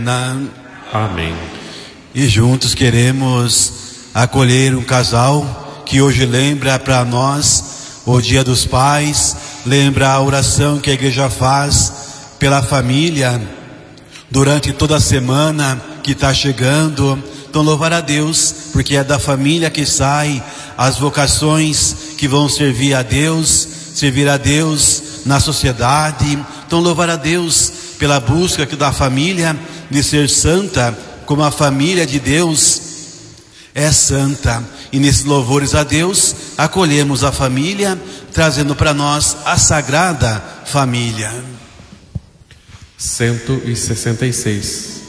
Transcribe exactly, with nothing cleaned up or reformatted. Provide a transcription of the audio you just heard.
Amém. E juntos queremos acolher um casal que hoje lembra para nós o Dia dos Pais, lembra a oração que a igreja faz pela família durante toda a semana que está chegando. Então louvar a Deus, porque é da família que sai as vocações que vão servir a Deus, servir a Deus na sociedade. Então louvar a Deus pela busca da família de ser santa, como a família de Deus é santa. E nesses louvores a Deus, acolhemos a família, trazendo para nós a Sagrada Família. cento e sessenta e seis.